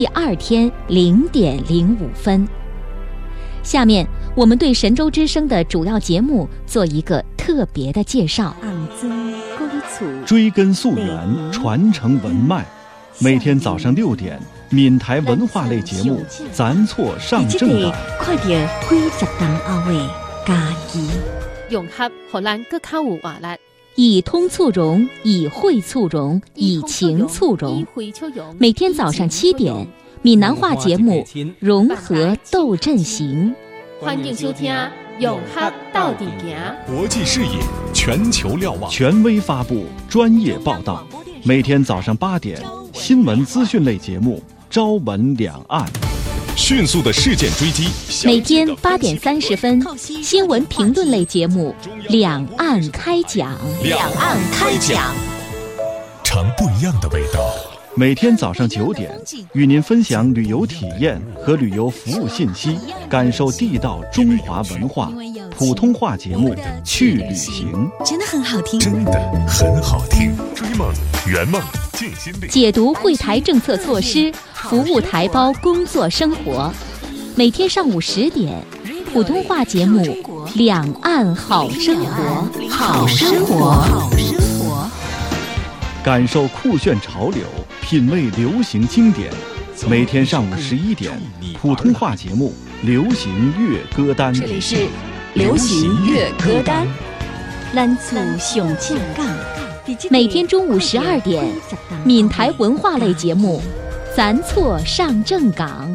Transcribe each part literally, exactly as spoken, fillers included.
第二天零点零五分。下面我们对神州之声的主要节目做一个特别的介绍。 追根溯源，传承文脉。每天早上六点，闽台文化类节目《咱错上正港》。 快点几十档后的家己， 融合荷兰各较有活力。 以通促融，以会促融，以情促融。每天早上七点，闽南话节目《融合斗阵行》。 欢迎收听《融合到底行》。 国际视野，全球瞭望， 权威发布，专业报道。每天早上八点，新闻资讯类节目《朝闻两岸》。 迅速的事件追击。 每天八点三十分，新闻评论类节目《两岸开讲》。 两岸开讲，尝不一样的味道。 每天早上九点，与您分享旅游体验和旅游服务信息，感受地道中华文化。普通话节目《去旅行》 真的很好听， 真的很好听。追梦圆梦尽心力， 解读会台政策措施，服务台胞工作生活。每天上午十点，普通话节目《两岸好生活》， 好生活，好生活。 感受酷炫潮流，品味流行经典。每天上午十一点，普通话节目《流行乐歌单》。 这里是流行乐歌单。咱厝上正港。 每天中午十二点，闽台文化类节目《咱错上正港》。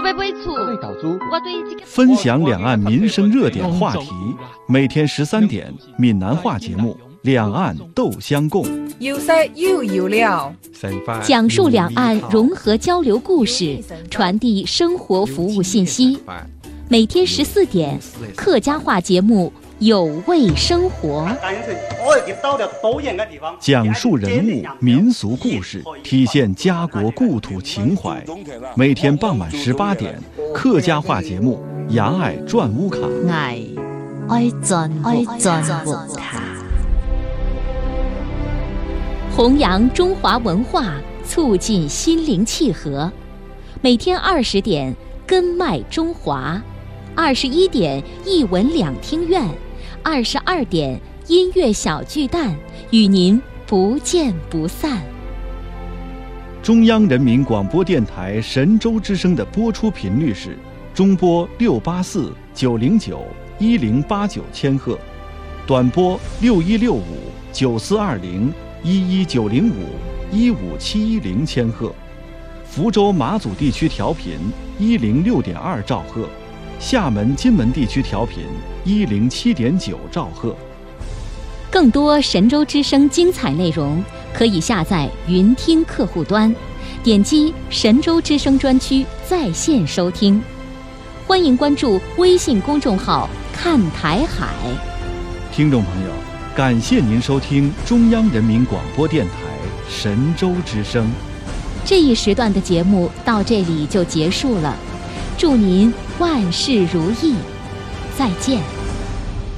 分享两岸民生热点话题。每天十三点，闽南话节目《两岸斗相共》。 有色又有料， 讲述两岸融合交流故事，传递生活服务信息。每天十四点，客家话节目有味生活， 讲述人物民俗故事，体现家国故土情怀。每天傍晚十八点，客家话节目《牙爱转乌卡》。 爱爱转爱转乌卡， 弘扬中华文化，促进心灵契合。每天二十点，根脉中华；二十一点，一文两厅院；二十二点，音乐小巨蛋，与您不见不散。 中央人民广播电台神州之声的播出频率是中波六八四九零九一零八九千赫，短波六一六五九四二零一一九零五一五七一零千赫，福州马祖地区调频一零六点二兆赫，厦门金门地区调频一零七点九兆赫。 更多神州之声精彩内容，可以下载云听客户端，点击神州之声专区在线收听。欢迎关注微信公众号看台海。 听众朋友，感谢您收听中央人民广播电台神州之声。 这一时段的节目到这里就结束了，祝您万事如意，再见。